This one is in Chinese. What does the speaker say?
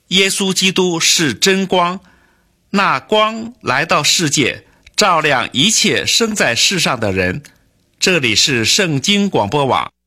耶稣基督是真光，那光来到世界，照亮一切生在世上的人。这里是圣经广播网。